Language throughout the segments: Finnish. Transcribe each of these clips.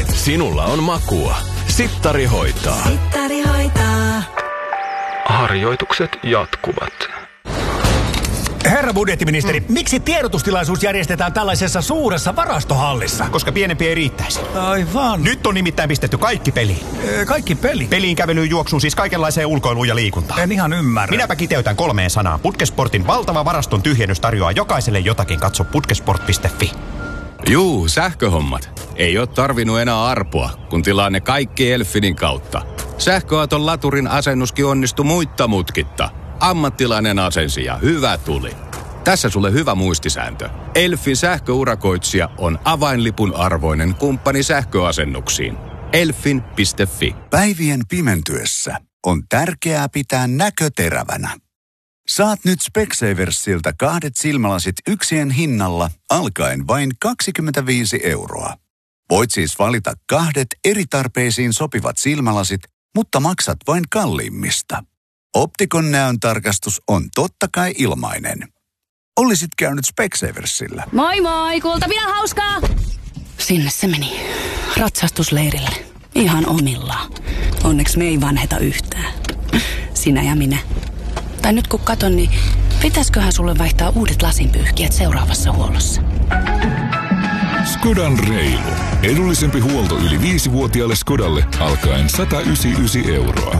Sinulla on makua. Sittari hoitaa. Sittari hoitaa. Harjoitukset jatkuvat. Herra budjettiministeri, miksi tiedotustilaisuus järjestetään tällaisessa suuressa varastohallissa? Koska pienempi ei riittäisi. Aivan. Nyt on nimittäin pistetty kaikki peliin. Kaikki peli? Peliin, kävelyyn, juoksuun, siis kaikenlaiseen ulkoiluun ja liikuntaan. En ihan ymmärrä. Minäpä kiteytän 3 sanaan. Putkesportin valtava varaston tyhjennys tarjoaa jokaiselle jotakin. Katso putkesport.fi. Juu, sähköhommat. Ei ole tarvinnut enää arpoa, kun tilaa ne kaikki Elfinin kautta. Sähköauton laturin asennuskin onnistui muitta mutkitta. Ammattilainen asensi ja hyvä tuli. Tässä sulle hyvä muistisääntö. Elfin sähköurakoitsija on avainlipun arvoinen kumppani sähköasennuksiin. Elfin.fi. Päivien pimentyessä on tärkeää pitää näkö terävänä. Saat nyt Specsaversilta 2 silmälasit yksien hinnalla alkaen vain 25 €. Voit siis valita 2 eri tarpeisiin sopivat silmälasit, mutta maksat vain kalliimmista. Optikon näön tarkastus on totta kai ilmainen. Olisit käynyt Specsaversilla. Moi moi, kuultavia hauskaa! Sinne se meni. Ratsastusleirille. Ihan omillaan. Onneksi me ei vanheta yhtään. Sinä ja minä. Tai nyt kun katon, niin pitäisköhän sulle vaihtaa uudet lasinpyyhkijät seuraavassa huollossa? Skodan reilu. Edullisempi huolto yli 5-vuotiaalle Skodalle alkaen 199 €.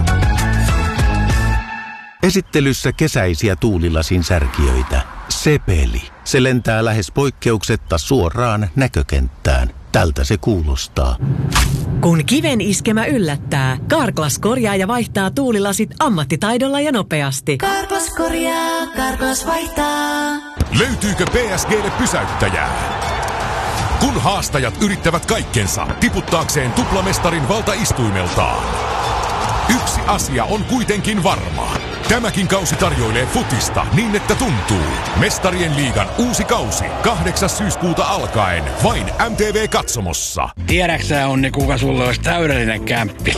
Esittelyssä kesäisiä tuulilasin särkijöitä. Sepeli. Se lentää lähes poikkeuksetta suoraan näkökenttään. Tältä se kuulostaa. Kun kiven iskemä yllättää, Carglass korjaa ja vaihtaa tuulilasit ammattitaidolla ja nopeasti. Carglass korjaa, Carglass vaihtaa. Löytyykö PSG:lle pysäyttäjää? Kun haastajat yrittävät kaikkensa tiputtaakseen tuplamestarin valtaistuimeltaan. Yksi asia on kuitenkin varma. Tämäkin kausi tarjoilee futista niin, että tuntuu. Mestarien liigan uusi kausi 8. syyskuuta alkaen vain MTV-katsomossa. Tiedäksä, Onni, kuka sulle olisi täydellinen kämppi?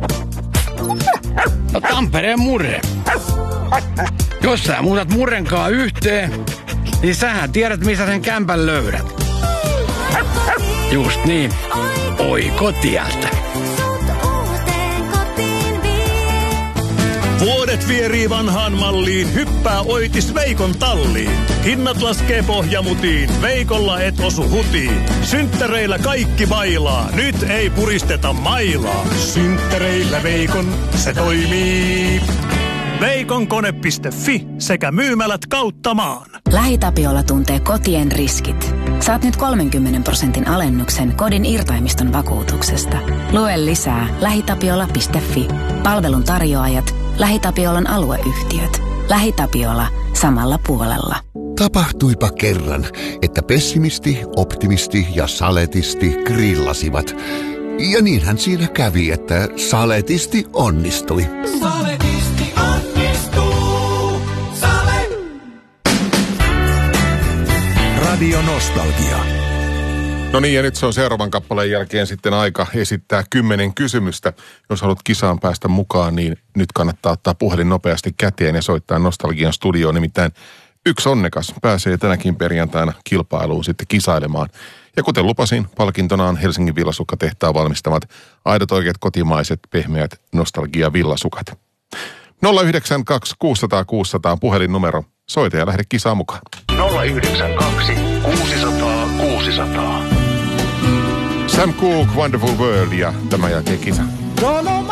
No Tampereen Murre. Jos sä muutat Murrenkaan yhteen, niin sähän tiedät, missä sen kämpän löydät. Just niin. Oi kotialta. Vuodet vierii vanhaan malliin, hyppää Oitis Veikon talliin. Hinnat laskee pohjamutiin, Veikolla et osu hutiin. Synttäreillä kaikki bailaa, nyt ei puristeta mailaa. Synttäreillä Veikon, se toimii. Veikonkone.fi sekä myymälät kautta maan. LähiTapiola tuntee kotien riskit. Saat nyt 30% alennuksen kodin irtaimiston vakuutuksesta. Lue lisää lähitapiola.fi. Palvelun tarjoajat, LähiTapiolan alueyhtiöt. LähiTapiola, samalla puolella. Tapahtuipa kerran, että pessimisti, optimisti ja saletisti grillasivat. Ja niinhän siinä kävi, että saletisti onnistui. Saletisti onnistuu. Sale. Radio Nostalgia. No niin, ja nyt se on seuraavan kappaleen jälkeen sitten aika esittää 10 kysymystä. Jos haluat kisaan päästä mukaan, niin nyt kannattaa ottaa puhelin nopeasti käteen ja soittaa Nostalgian studioon. Nimittäin yksi onnekas pääsee tänäkin perjantaina kilpailuun sitten kisailemaan. Ja kuten lupasin, palkintona on Helsingin Villasukka-tehtaan valmistamat aidot oikeat kotimaiset pehmeät Nostalgia-villasukat. 092 600 600 puhelinnumero. Soita ja lähde kisaan mukaan. 092 600 600. Sam Cooke, Wonderful World ja tämä jälkeen kisa.